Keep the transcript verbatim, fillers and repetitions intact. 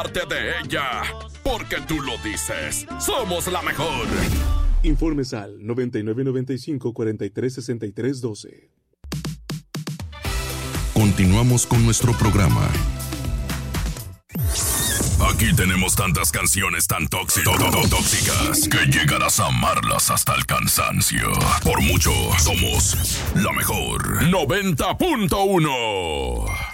parte de ella. Porque tú lo dices. Somos la mejor. Informes al noventa y nueve noventa y cinco cuarenta y tres sesenta y tres doce. Continuamos con nuestro programa. Aquí tenemos tantas canciones tan tóxicas, tóxicas que llegarás a amarlas hasta el cansancio. Por mucho, somos la mejor. noventa punto uno.